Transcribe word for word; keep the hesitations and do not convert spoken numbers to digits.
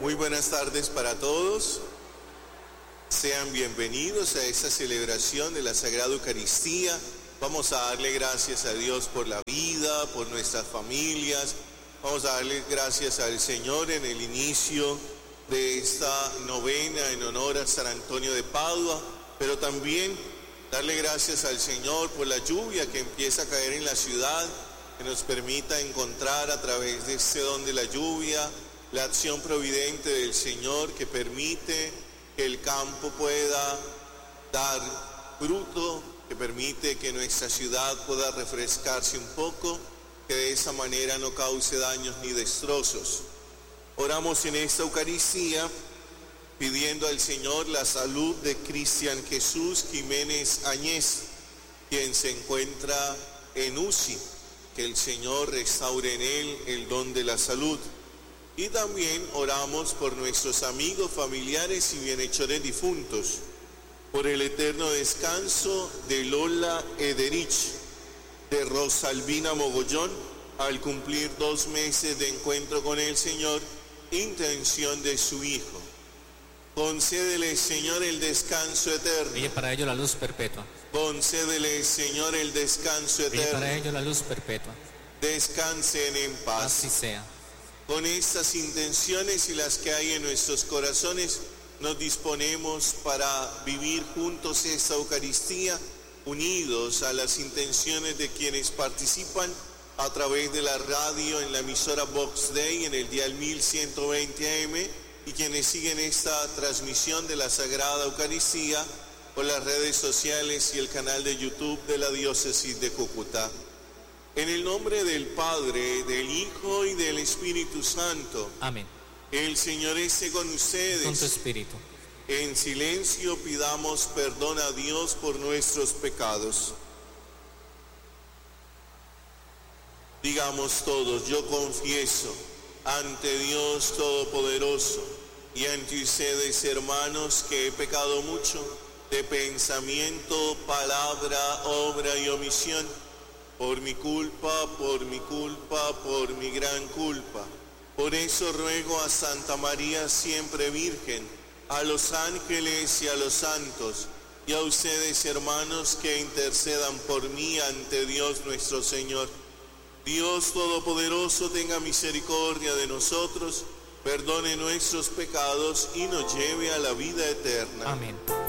Muy buenas tardes para todos. Sean bienvenidos a esta celebración de la Sagrada Eucaristía. Vamos a darle gracias a Dios por la vida, por nuestras familias. Vamos a darle gracias al Señor en el inicio de esta novena en honor a San Antonio de Padua, pero también darle gracias al Señor por la lluvia que empieza a caer en la ciudad, que nos permita encontrar a través de este don de la lluvia la acción providente del Señor que permite que el campo pueda dar fruto, que permite que nuestra ciudad pueda refrescarse un poco, que de esa manera no cause daños ni destrozos. Oramos en esta Eucaristía pidiendo al Señor la salud de Cristian Jesús Jiménez Añez, quien se encuentra en U C I, que el Señor restaure en él el don de la salud. Y también oramos por nuestros amigos, familiares y bienhechores difuntos, por el eterno descanso de Lola Ederich, de Rosalvina Mogollón, al cumplir dos meses de encuentro con el Señor, intención de su Hijo. Concédele, Señor, el descanso eterno. Y para ello la luz perpetua. Concédele, Señor, el descanso eterno. Y para ello la luz perpetua. Descansen en paz. Así sea. Con estas intenciones y las que hay en nuestros corazones, nos disponemos para vivir juntos esta Eucaristía, unidos a las intenciones de quienes participan a través de la radio, en la emisora Vox Dei, en el dial mil ciento veinte A M, y quienes siguen esta transmisión de la Sagrada Eucaristía por las redes sociales y el canal de YouTube de la Diócesis de Cúcuta. En el nombre del Padre, del Hijo y del Espíritu Santo. Amén. El Señor esté con ustedes. Con tu espíritu. En silencio pidamos perdón a Dios por nuestros pecados. Digamos todos: yo confieso ante Dios Todopoderoso y ante ustedes, hermanos, que he pecado mucho de pensamiento, palabra, obra y omisión, por mi culpa, por mi culpa, por mi gran culpa. Por eso ruego a Santa María siempre Virgen, a los ángeles y a los santos, y a ustedes, hermanos, que intercedan por mí ante Dios nuestro Señor. Dios Todopoderoso tenga misericordia de nosotros, perdone nuestros pecados y nos lleve a la vida eterna. Amén.